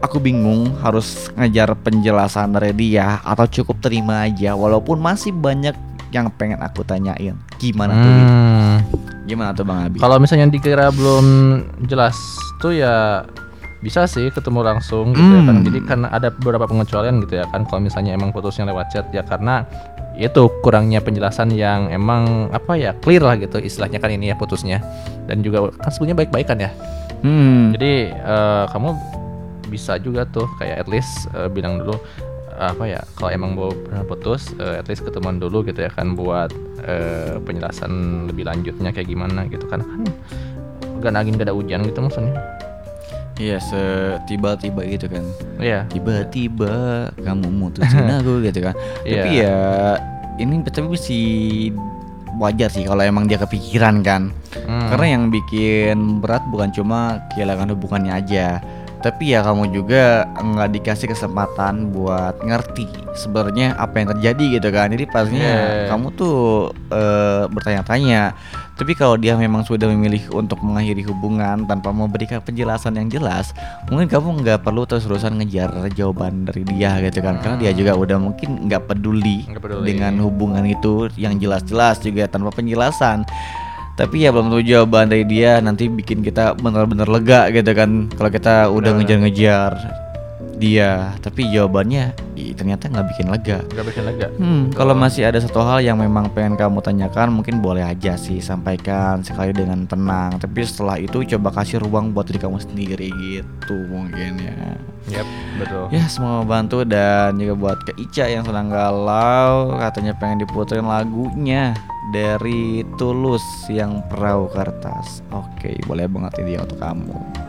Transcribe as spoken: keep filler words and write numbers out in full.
aku bingung harus ngejar penjelasan dari dia atau cukup terima aja walaupun masih banyak yang pengen aku tanyain. Gimana tuh? Wi? Hmm. Gimana tuh Bang Abi? Kalau misalnya dikira belum jelas tuh ya bisa sih ketemu langsung gitu ya kan. Hmm. Jadi karena ada beberapa pengecualian gitu ya kan. Kalau misalnya emang putusnya lewat chat ya karena itu kurangnya penjelasan yang emang apa ya clear lah gitu istilahnya kan ini ya putusnya. Dan juga kan sebenarnya baik-baikan ya. Hmm. Jadi uh, kamu bisa juga tuh kayak at least uh, bilang dulu uh, apa ya kalau emang mau pernah putus uh, at least ketemuan dulu gitu ya kan buat uh, penjelasan lebih lanjutnya kayak gimana gitu kan kan gak angin gak ada hujan gitu maksudnya. Iya, setiba-tiba gitu kan. Iya. Tiba-tiba kamu mutusin aku gitu kan. Tapi Iya. ya ini tapi mesti wajar sih kalau emang dia kepikiran kan. Hmm. Karena yang bikin berat bukan cuma kehilangan hubungannya aja, tapi ya kamu juga nggak dikasih kesempatan buat ngerti sebenarnya apa yang terjadi gitu kan. Jadi pastinya Yeah. kamu tuh uh, bertanya-tanya. Tapi kalau dia memang sudah memilih untuk mengakhiri hubungan tanpa memberikan penjelasan yang jelas, mungkin kamu nggak perlu terus-terusan ngejar jawaban dari dia gitu kan. Karena dia juga udah mungkin nggak peduli, Nggak peduli. dengan hubungan itu yang jelas-jelas juga tanpa penjelasan. Tapi ya belum tentu jawaban dari dia nanti bikin kita benar-benar lega gitu kan. Kalau kita udah Benar. ngejar-ngejar dia, tapi jawabannya ih, ternyata nggak bikin lega. Gak bikin lega. Hmm, kalau masih ada satu hal yang memang pengen kamu tanyakan, mungkin boleh aja sih sampaikan sekali dengan tenang. Tapi setelah itu coba kasih ruang buat diri kamu sendiri gitu mungkin ya. Yap, betul. Ya semoga bantu dan juga buat ke Ica yang sedang galau, katanya pengen diputerin lagunya dari Tulus yang Perahu Kertas. Oke, boleh banget ini untuk kamu.